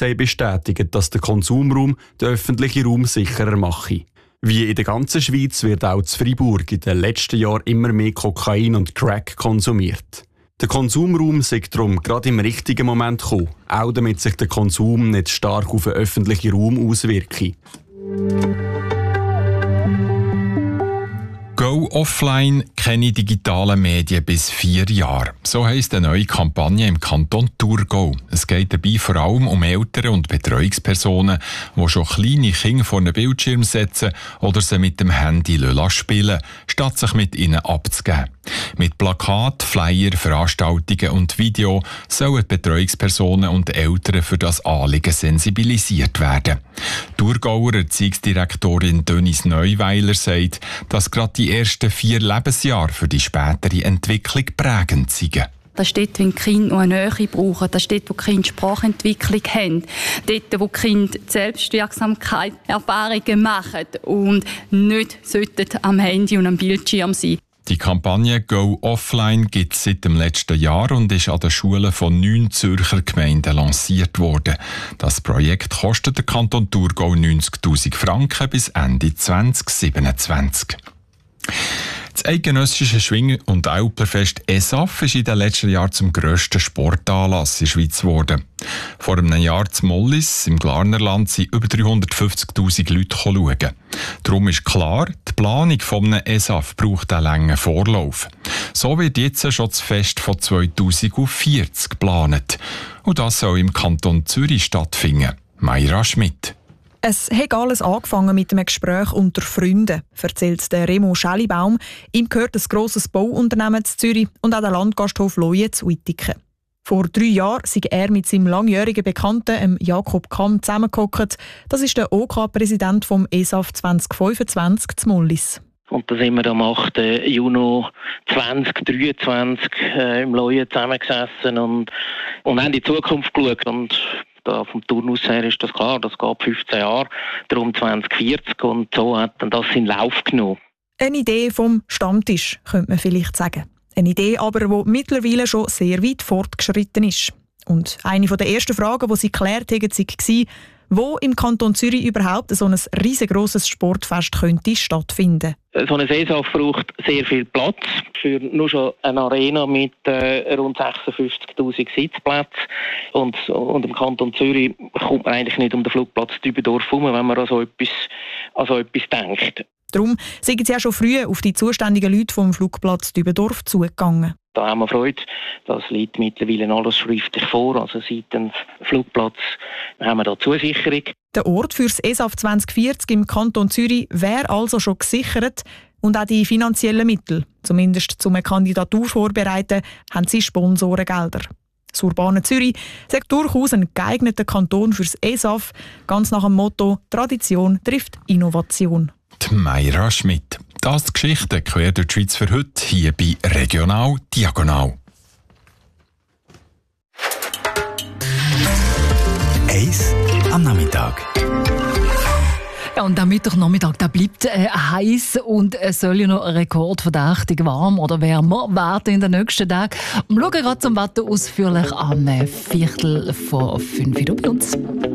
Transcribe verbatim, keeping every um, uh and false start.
haben bestätigt, dass der Konsumraum den öffentlichen Raum sicherer mache. Wie in der ganzen Schweiz wird auch in Freiburg in den letzten Jahren immer mehr Kokain und Crack konsumiert. Der Konsumraum sei darum gerade im richtigen Moment gekommen, auch damit sich der Konsum nicht stark auf den öffentlichen Raum auswirke. Go offline, keine digitalen Medien bis vier Jahre. So heisst eine neue Kampagne im Kanton Thurgau. Es geht dabei vor allem um Eltern und Betreuungspersonen, die schon kleine Kinder vor einen Bildschirm setzen oder sie mit dem Handy spielen lassen, statt sich mit ihnen abzugeben. Mit Plakat, Flyer, Veranstaltungen und Video sollen Betreuungspersonen und Eltern für das Anliegen sensibilisiert werden. Thurgauer Erziehungsdirektorin Denise Neuweiler sagt, dass gerade die ersten vier Lebensjahre für die spätere Entwicklung prägend sind. Das ist dort, wenn die Kinder noch eine Nähe brauchen. Das ist dort, wo die Kinder Sprachentwicklung haben. Dort, wo die Kinder Selbstwirksamkeit Erfahrungen machen und nicht am Handy und am Bildschirm sein. Die Kampagne Go Offline gibt es seit dem letzten Jahr und ist an den Schulen von neun Zürcher Gemeinden lanciert worden. Das Projekt kostet der Kanton Thurgau neunzigtausend Franken bis Ende zwanzig siebenundzwanzig. Das eidgenössische Schwing- und Älplerfest E S A F ist in den letzten Jahren zum grössten Sportanlass in der Schweiz geworden. Vor einem Jahr zu Mollis im Glarnerland sind über dreihundertfünfzigtausend Leute schauen. Darum ist klar, die Planung von einem E S A F braucht einen langen Vorlauf. So wird jetzt schon das Fest von zweitausendvierzig geplant. Und das soll im Kanton Zürich stattfinden. Mayra Schmidt. Es hat alles angefangen mit einem Gespräch unter Freunden, erzählt der Remo Schellibaum. Ihm gehört ein grosses Bauunternehmen in Zürich und auch der Landgasthof Leue zu Uitiken. Vor drei Jahren sei er mit seinem langjährigen Bekannten Jakob Kamm zusammengehockt. Das ist der OK-Präsident vom E S A F zwanzig fünfundzwanzig zu Mollis. Und da sind wir am achten Juni zwanzig dreiundzwanzig äh, im Leue zusammengesessen und, und haben in die Zukunft geschaut. Und da vom Turnus her ist das klar, das geht fünfzehn Jahre, darum zwanzig vierzig und so hat dann das in Lauf genommen. Eine Idee vom Stammtisch, könnte man vielleicht sagen. Eine Idee aber, die mittlerweile schon sehr weit fortgeschritten ist. Und eine der ersten Fragen, die sie geklärt haben, war, wo im Kanton Zürich überhaupt so ein riesengroßes Sportfest könnte stattfinden. So ein E S A F braucht sehr viel Platz für nur schon eine Arena mit äh, rund sechsundfünfzigtausend Sitzplätzen. Und, und im Kanton Zürich kommt man eigentlich nicht um den Flugplatz Dübendorf herum, wenn man an so etwas, an so etwas denkt. Darum sind sie ja schon früh auf die zuständigen Leute vom Flugplatz Dübendorf zugegangen. Da haben wir Freude. Das liegt mittlerweile alles schriftlich vor. Also seit dem Flugplatz haben wir da Zusicherung. Der Ort für das E S A F zwanzig vierzig im Kanton Zürich wäre also schon gesichert. Und auch die finanziellen Mittel, zumindest zum Kandidatur vorbereiten, haben sie Sponsorengelder. Das urbane Zürich sagt durchaus ein geeigneter Kanton für das E S A F, ganz nach dem Motto «Tradition trifft Innovation». Die Mayra Schmidt. Das die Geschichte quer durch die Schweiz für heute, hier bei Regional Diagonal. Eis am Nachmittag. Ja, und der Mittwochnachmittag, der bleibt äh, heiß und es soll ja noch rekordverdächtig warm oder wärmer werden in den nächsten Tagen. Wir schauen gerade zum Wetter ausführlich am Viertel vor fünf Uhr bei uns.